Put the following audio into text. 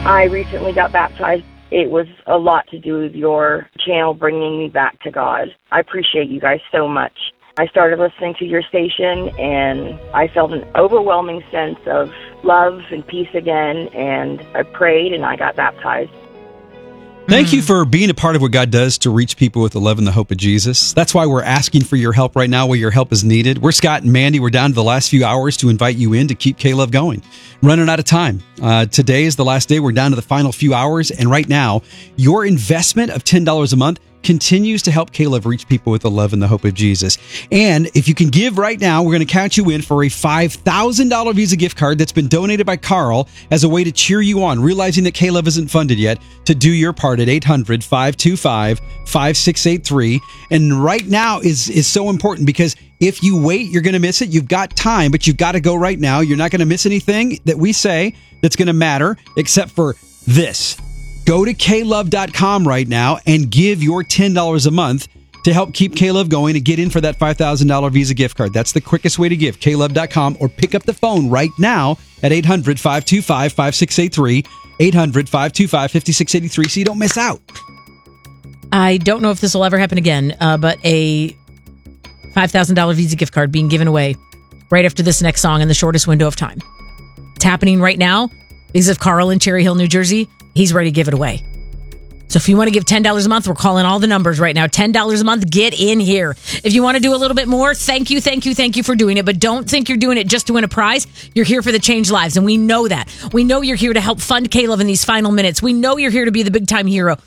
I recently got baptized. It was a lot to do with your channel bringing me back to God. I appreciate you guys so much. I started listening to your station, and I felt an overwhelming sense of love and peace again, and I prayed, and I got baptized. Thank you for being a part of what God does to reach people with the love and the hope of Jesus. That's why we're asking for your help right now, where your help is needed. We're Scott and Mandy. We're down to the last few hours to invite you in to keep K-Love going. Running out of time. Today is the last day. We're down to the final few hours. And right now, your investment of $10 a month continues to help K-Love reach people with the love and the hope of Jesus. And if you can give right now, we're going to count you in for a $5,000 Visa gift card that's been donated by Carl as a way to cheer you on, realizing that K-Love isn't funded yet, to do your part at 800-525-5683. And right now is so important, because if you wait, you're going to miss it. You've got time, but you've got to go right now. You're not going to miss anything that we say that's going to matter, except for this. Go to klove.com right now and give your $10 a month to help keep K-Love going and get in for that $5,000 Visa gift card. That's the quickest way to give. klove.com, or pick up the phone right now at 800-525-5683, 800-525-5683, so you don't miss out. I don't know if this will ever happen again, but a $5,000 Visa gift card being given away right after this next song in the shortest window of time. It's happening right now because of Carl in Cherry Hill, New Jersey. He's ready to give it away. So if you want to give $10 a month, we're calling all the numbers right now. $10 a month, get in here. If you want to do a little bit more, thank you for doing it. But don't think you're doing it just to win a prize. You're here for the Change Lives, and we know that. We know you're here to help fund K-Love in these final minutes. We know you're here to be the big-time hero.